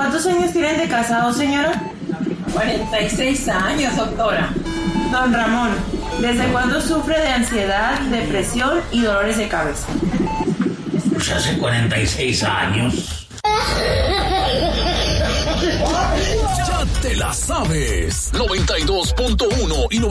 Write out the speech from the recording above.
¿Cuántos años tienen de casado, señora? 46 años, doctora. Don Ramón, ¿desde cuándo sufre de ansiedad, depresión y dolores de cabeza? Pues hace 46 años. Ya te la sabes. 92.1 y 90.